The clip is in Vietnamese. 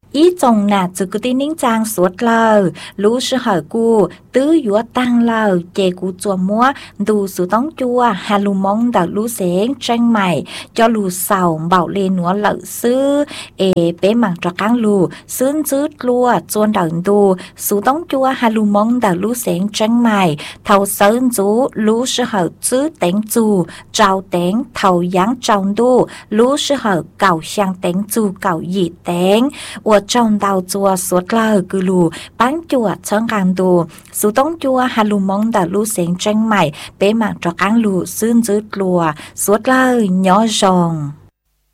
ý chồng nà chứ cứ tin nín trang suốt lờ lũ sư hỏi cu tứ dũa tăng lờ chê cu chùa múa đủ sự tống chua hà lù mong đào lũ sáng tranh mày cho lù sầu bảo lên núa lợ sư bé mảng cho căng lù sướng dứt lùa chuôn đào đủ sự tống chua hà lù mong đào lũ sáng tranh mày thầu sơn chú lũ sư hỏi chứ đánh chù trao đánh thầu giáng trong đu lũ sư hỏi cầu sang đánh chù cầu dị đánh我种到做所了个路，帮助成干度，苏东做哈路蒙的路线真美，北马着干路顺子路，所了鸟上。